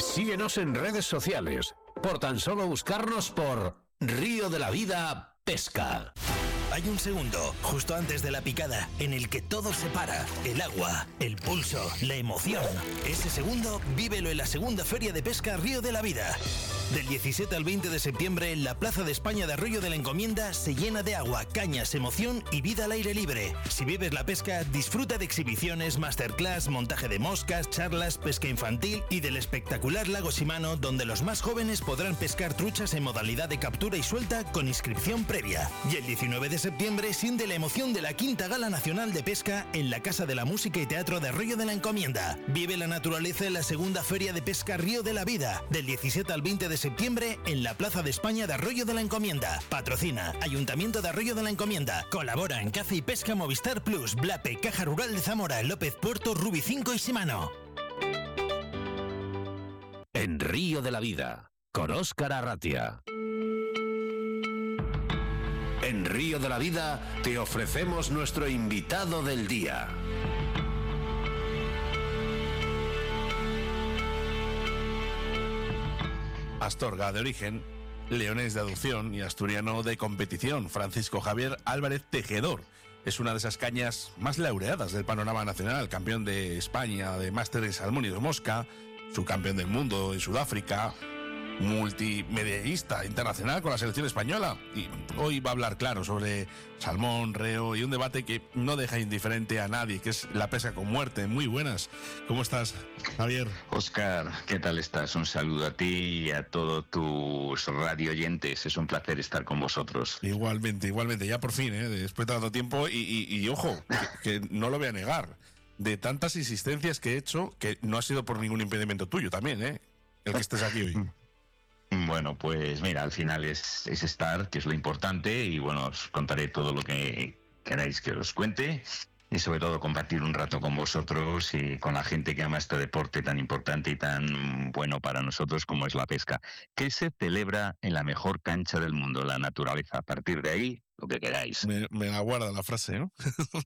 Síguenos en redes sociales, por tan solo buscarnos por Río de la Vida Pesca. Hay un segundo, justo antes de la picada, en el que todo se para. El agua, el pulso, la emoción. Ese segundo, vívelo en la segunda Feria de Pesca Río de la Vida. Del 17 al 20 de septiembre, la Plaza de España de Arroyo de la Encomienda se llena de agua, cañas, emoción y vida al aire libre. Si vives la pesca, disfruta de exhibiciones, masterclass, montaje de moscas, charlas, pesca infantil y del espectacular lago Shimano, donde los más jóvenes podrán pescar truchas en modalidad de captura y suelta con inscripción previa. Y el 19 de septiembre siente la emoción de la quinta Gala Nacional de Pesca en la Casa de la Música y Teatro de Arroyo de la Encomienda. Vive la naturaleza en la segunda Feria de Pesca Río de la Vida, del 17 al 20 de septiembre en la Plaza de España de Arroyo de la Encomienda. Patrocina Ayuntamiento de Arroyo de la Encomienda. Colabora en Caza y Pesca Movistar Plus, Blape, Caja Rural de Zamora, López Puerto, Rubi 5 y Shimano. En Río de la Vida, con Óscar Arratia. En Río de la Vida te ofrecemos nuestro invitado del día. Astorga de origen, leonés de adopción y asturiano de competición, Francisco Javier Álvarez Tejedor. Es una de esas cañas más laureadas del panorama nacional, campeón de España de máster en salmón y de mosca, subcampeón del mundo en Sudáfrica, multimedallista internacional con la selección española. Y hoy va a hablar, claro, sobre salmón, reo y un debate que no deja indiferente a nadie, que es la pesca con muerte. Muy buenas. ¿Cómo estás, Javier? Óscar, ¿qué tal estás? Un saludo a ti y a todos tus radio oyentes. Es un placer estar con vosotros. Igualmente, ya por fin, después de tanto tiempo. Y ojo, que no lo voy a negar, de tantas insistencias que he hecho, que no ha sido por ningún impedimento tuyo también, el que estés aquí hoy. Bueno, pues mira, al final es estar, que es lo importante, y bueno, os contaré todo lo que queráis que os cuente, y sobre todo compartir un rato con vosotros y con la gente que ama este deporte tan importante y tan bueno para nosotros como es la pesca, que se celebra en la mejor cancha del mundo, la naturaleza. A partir de ahí, lo que queráis. Me la guarda la frase, ¿no?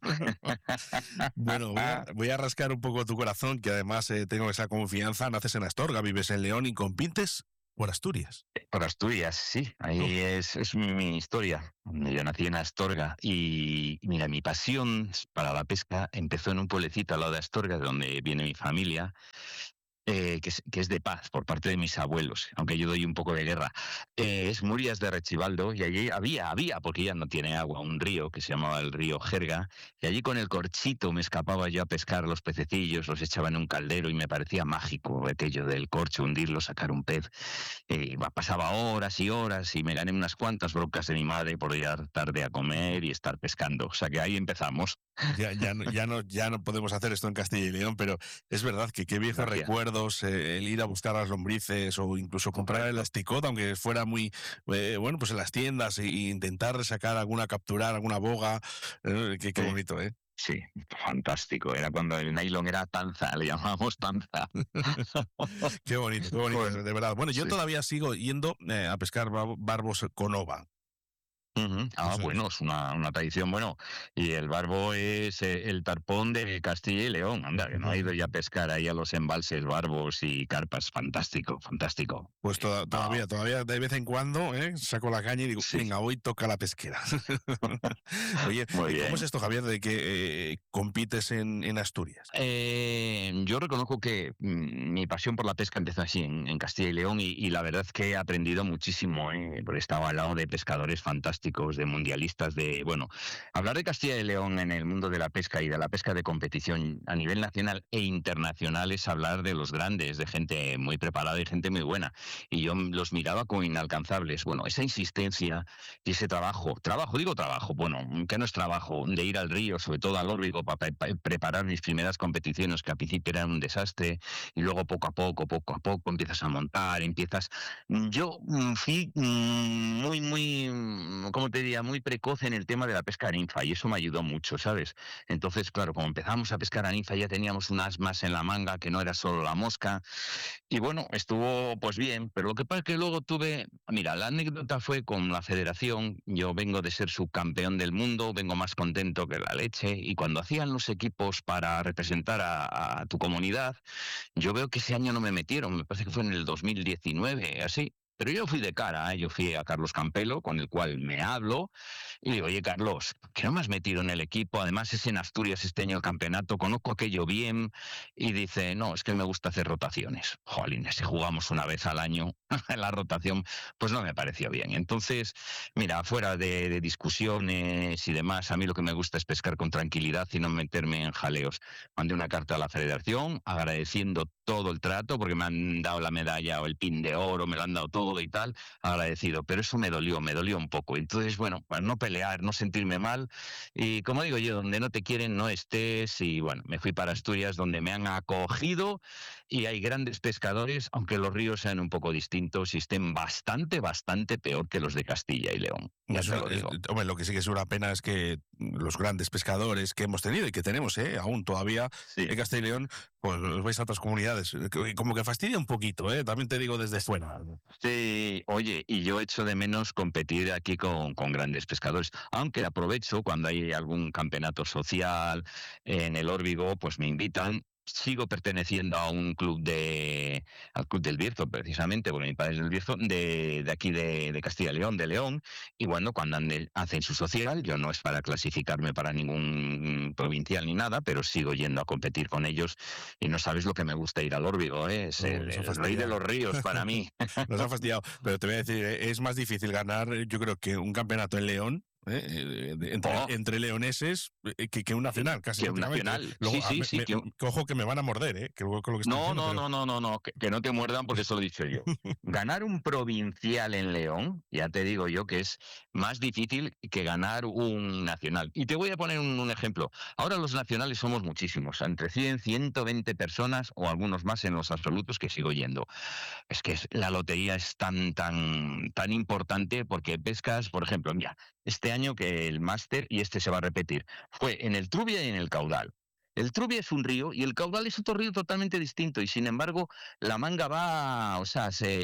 Bueno, voy a rascar un poco tu corazón, que además tengo esa confianza. Naces en Astorga, vives en León y compites por Asturias. Por Asturias, sí. Ahí es mi historia. Yo nací en Astorga y mira, mi pasión para la pesca empezó en un pueblecito al lado de Astorga, de donde viene mi familia, que es de Paz, por parte de mis abuelos, aunque yo doy un poco de guerra. Es Murias de Rechibaldo, y allí había, porque ya no tiene agua, un río que se llamaba el río Jerga, y allí con el corchito me escapaba yo a pescar los pececillos, los echaba en un caldero y me parecía mágico aquello del corcho, hundirlo, sacar un pez. Pasaba horas y horas y me gané unas cuantas broncas de mi madre por llegar tarde a comer y estar pescando. O sea que ahí empezamos. Ya no podemos hacer esto en Castilla y León, pero es verdad que qué viejos recuerdos, el ir a buscar las lombrices o incluso comprar el asticot, aunque fuera muy pues en las tiendas, e intentar sacar capturar alguna boga, qué bonito, ¿eh? Sí, fantástico. Era cuando el nylon era tanza, le llamábamos tanza. Qué bonito, de verdad. Bueno, yo todavía sigo yendo a pescar barbos con ova. Bueno, es una tradición. Bueno, y el barbo es el tarpón de Castilla y León. Anda, que no ha ido ya a pescar ahí a los embalses, barbos y carpas. Fantástico. Pues todavía de vez en cuando saco la caña y digo, venga, hoy toca la pesquera. Oye, ¿cómo es esto, Javier, de que compites en Asturias? Yo reconozco que mi pasión por la pesca empezó así en Castilla y León, y la verdad es que he aprendido muchísimo, porque estaba al lado de pescadores fantásticos, de mundialistas, hablar de Castilla y León en el mundo de la pesca y de la pesca de competición a nivel nacional e internacional es hablar de los grandes, de gente muy preparada y gente muy buena, y yo los miraba como inalcanzables. Bueno, esa insistencia y ese trabajo, que no es trabajo, de ir al río, sobre todo al Órbigo, para preparar mis primeras competiciones, que al principio eran un desastre, y luego poco a poco empiezas a montar, yo fui muy como te diría, muy precoz en el tema de la pesca a ninfa y eso me ayudó mucho, ¿sabes? Entonces, claro, como empezamos a pescar a ninfa ya teníamos un as más en la manga que no era solo la mosca y bueno, estuvo pues bien, pero lo que pasa es que luego mira, la anécdota fue con la federación, yo vengo de ser subcampeón del mundo, vengo más contento que la leche y cuando hacían los equipos para representar a tu comunidad, yo veo que ese año no me metieron, me parece que fue en el 2019, así. Pero yo fui de cara, ¿eh? Yo fui a Carlos Campelo, con el cual me hablo, y le digo, oye, Carlos, ¿qué no me has metido en el equipo? Además es en Asturias este año el campeonato, conozco aquello bien, y dice, no, es que me gusta hacer rotaciones. Jolín, si jugamos una vez al año, la rotación, pues no me pareció bien. Entonces, mira, fuera de discusiones y demás, a mí lo que me gusta es pescar con tranquilidad y no meterme en jaleos. Mandé una carta a la federación agradeciendo todo el trato, porque me han dado la medalla o el pin de oro, me lo han dado todo y tal, agradecido, pero eso me dolió un poco. Entonces, bueno, para no pelear, no sentirme mal, y como digo yo, donde no te quieren no estés, y bueno, me fui para Asturias donde me han acogido y hay grandes pescadores, aunque los ríos sean un poco distintos y estén bastante peor que los de Castilla y León. Ya te lo digo. Hombre, lo que sí que es una pena es que los grandes pescadores que hemos tenido y que tenemos aún todavía en Castilla y León, pues os vais a otras comunidades. Como que fastidia un poquito, también te digo desde fuera. Sí, oye, y yo echo de menos competir aquí con grandes pescadores, aunque aprovecho cuando hay algún campeonato social en el Órbigo, pues me invitan. Sigo perteneciendo a un al Club del Bierzo, precisamente, porque mi padre es del Bierzo, de aquí de Castilla y León, de León, y bueno, cuando hacen su social, yo no es para clasificarme para ningún provincial ni nada, pero sigo yendo a competir con ellos, y no sabes lo que me gusta ir al Órbigo, es el rey de los ríos para mí. Nos ha fastidiado, pero te voy a decir, es más difícil ganar, yo creo que un campeonato en León, entre leoneses que un nacional, casi. Que un nacional. Luego, sí. Ojo que me van a morder, con lo que no, que no te muerdan porque eso lo he dicho yo. Ganar un provincial en León, ya te digo yo que es más difícil que ganar un nacional. Y te voy a poner un ejemplo. Ahora los nacionales somos muchísimos, entre 100, 120 personas o algunos más en los absolutos que sigo yendo. Es que la lotería es tan importante porque pescas, por ejemplo, mira, este año que el máster, y este se va a repetir, fue en el Trubia y en el Caudal. El Trubia es un río y el Caudal es otro río totalmente distinto y sin embargo la manga va, o sea, se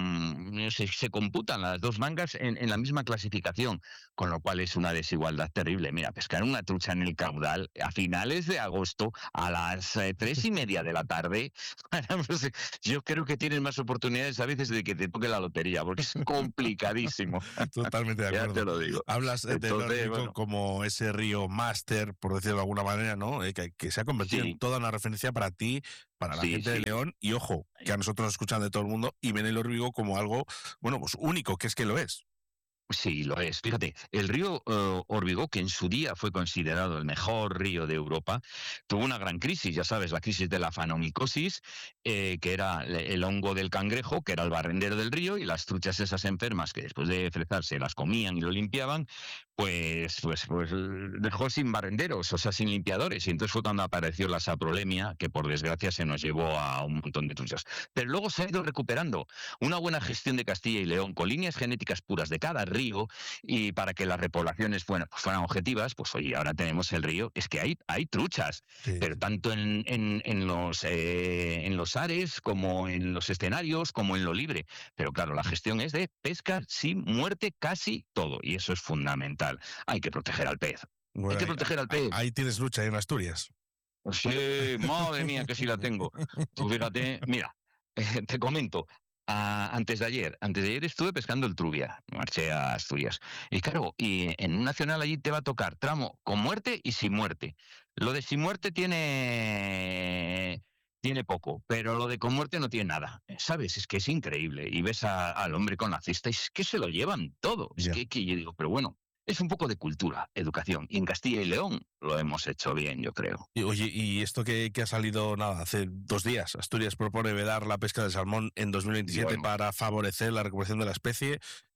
computan las dos mangas en la misma clasificación, con lo cual es una desigualdad terrible. Mira, pescar una trucha en el Caudal a finales de agosto a las 3:30 de la tarde, pues, yo creo que tienes más oportunidades a veces de que te toque la lotería, porque es complicadísimo. Totalmente de acuerdo. Ya te lo digo. Hablas de Entonces, como ese río máster, por decirlo de alguna manera, ¿no? Que se ha convertido en toda una referencia para ti, para la gente de León, y ojo, que a nosotros nos escuchan de todo el mundo y ven el Órbigo como algo, bueno, pues único, que es que lo es. Sí, lo es. Fíjate, el río Órbigo, que en su día fue considerado el mejor río de Europa, tuvo una gran crisis, ya sabes, la crisis de la fanomicosis, que era el hongo del cangrejo, que era el barrendero del río, y las truchas esas enfermas que después de fresarse las comían y lo limpiaban, pues dejó sin barrenderos, o sea, sin limpiadores. Y entonces fue cuando apareció la saprolemia, que por desgracia se nos llevó a un montón de truchas. Pero luego se ha ido recuperando. Una buena gestión de Castilla y León, con líneas genéticas puras de cada río, y para que las repoblaciones fueran objetivas, pues oye, ahora tenemos el río. Es que hay truchas, pero tanto en los ares, como en los escenarios, como en lo libre. Pero claro, la gestión es de pesca sin muerte casi todo, y eso es fundamental. Hay que proteger al pez. Bueno, hay que proteger al pez. Ahí tienes lucha en Asturias. Sí, madre mía, que sí la tengo. Tú fíjate, mira, te comento. Antes de ayer estuve pescando el Trubia, marché a Asturias. Y claro, y en un nacional allí te va a tocar tramo con muerte y sin muerte. Lo de sin muerte tiene poco, pero lo de con muerte no tiene nada. ¿Sabes? Es que es increíble. Y ves al hombre con la cesta y es que se lo llevan todo. Es que yo digo, pero bueno, es un poco de cultura, educación. Y en Castilla y León lo hemos hecho bien, yo creo. Y, oye, y esto que ha salido, hace 2 días, Asturias propone vedar la pesca de salmón en 2027 para favorecer la recuperación de la especie.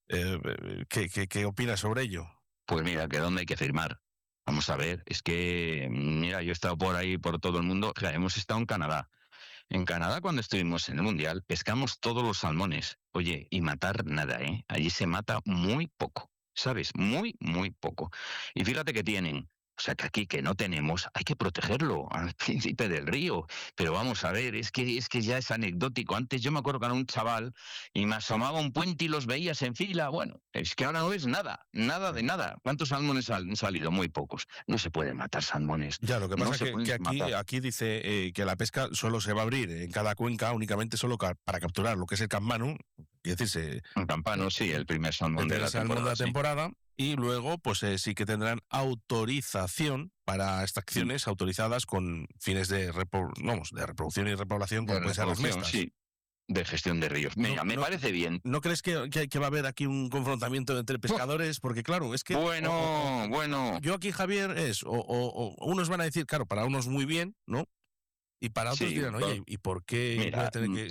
¿Qué opinas sobre ello? Pues mira, que dónde hay que firmar. Vamos a ver, es que, mira, yo he estado por ahí, por todo el mundo. Hemos estado en Canadá. En Canadá, cuando estuvimos en el Mundial, pescamos todos los salmones. Oye, y matar nada, ¿eh? Allí se mata muy poco. ¿sabes? Muy, muy poco. Y fíjate que tienen. O sea, que aquí que no tenemos, hay que protegerlo al príncipe del río. Pero vamos a ver, es que ya es anecdótico. Antes yo me acuerdo que era un chaval y me asomaba a un puente y los veías en fila. Bueno, es que ahora no ves nada, nada de nada. ¿Cuántos salmones han salido? Muy pocos. No se pueden matar salmones. Ya, lo que No pasa se es pueden que matar. aquí dice que la pesca solo se va a abrir en cada cuenca únicamente solo para capturar lo que es el campano, es decir, Un campano, sí, el primer salmón de el la salmón de temporada, la sí. temporada, y luego pues sí que tendrán autorización para extracciones autorizadas con fines de, de reproducción y repoblación, De como pueden ser las reproducción, mestas. sí. De gestión de ríos. No, Mira, me no, parece bien. ¿No crees que va a haber aquí un confrontamiento entre pescadores? Porque claro, es que Bueno. yo aquí, Javier, o unos van a decir, claro, para unos muy bien, ¿no? Y para otros Sí, dirán, oye, ¿y por qué voy a mira, tener que...?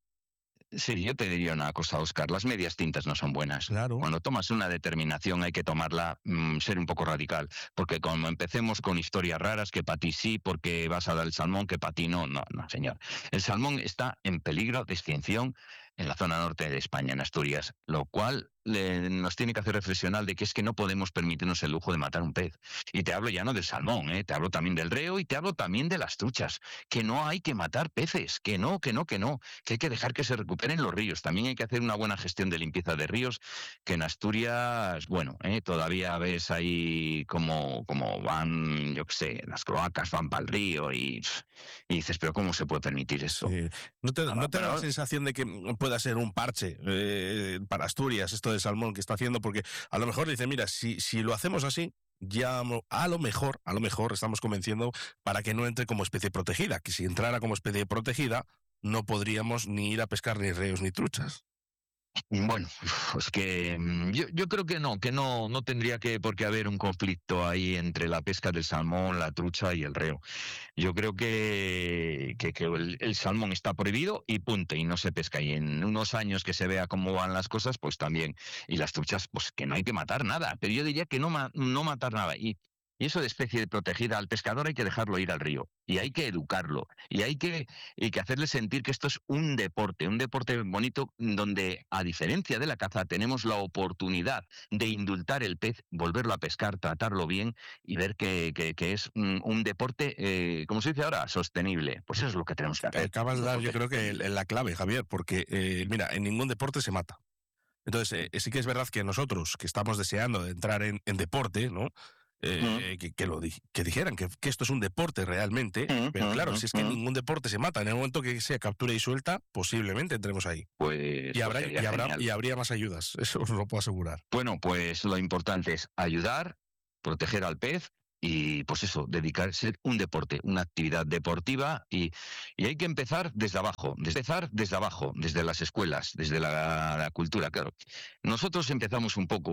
sí, yo te diría una cosa, Óscar, las medias tintas no son buenas. Claro. Cuando tomas una determinación hay que tomarla, ser un poco radical, porque como empecemos con historias raras, que para ti sí, porque vas a dar el salmón, que para ti no, señor. El salmón está en peligro de extinción en la zona norte de España, en Asturias, lo cual nos tiene que hacer reflexionar de que es que no podemos permitirnos el lujo de matar un pez. Y te hablo ya no del salmón, te hablo también del reo y te hablo también de las truchas, que no hay que matar peces, que no, que hay que dejar que se recuperen los ríos. También hay que hacer una buena gestión de limpieza de ríos, que en Asturias, bueno, todavía ves ahí como van, yo qué sé, las cloacas van para el río y dices, pero ¿cómo se puede permitir eso? Sí. ¿No te da la sensación de que pueda ser un parche para Asturias esto del salmón que está haciendo? Porque a lo mejor dice, mira, si lo hacemos así, ya a lo mejor estamos convenciendo para que no entre como especie protegida, que si entrara como especie protegida no podríamos ni ir a pescar ni ríos ni truchas. Bueno, es que yo creo que no tendría por qué haber un conflicto ahí entre la pesca del salmón, la trucha y el reo. Yo creo que el salmón está prohibido y punto, y no se pesca. Y en unos años que se vea cómo van las cosas, pues también. Y las truchas, pues que no hay que matar nada. Pero yo diría que no matar nada. Y eso de especie protegida al pescador hay que dejarlo ir al río. Y hay que educarlo. Y hay que hacerle sentir que esto es un deporte bonito, donde, a diferencia de la caza, tenemos la oportunidad de indultar el pez, volverlo a pescar, tratarlo bien y ver que es un deporte, como se dice ahora, sostenible. Pues eso es lo que tenemos que hacer. Acabas de dar, yo creo que la clave, Javier, porque mira, en ningún deporte se mata. Entonces, sí que es verdad que nosotros, que estamos deseando de entrar en deporte, ¿no? Que dijeran que esto es un deporte realmente, pero claro, si es que en ningún deporte se mata, en el momento que sea captura y suelta, posiblemente entremos ahí. Pues y habría más ayudas, eso os lo puedo asegurar. Bueno, pues lo importante es ayudar, proteger al pez y, pues eso, dedicarse a un deporte, una actividad deportiva, y hay que empezar desde abajo, desde las escuelas, desde la cultura. Claro, nosotros empezamos un poco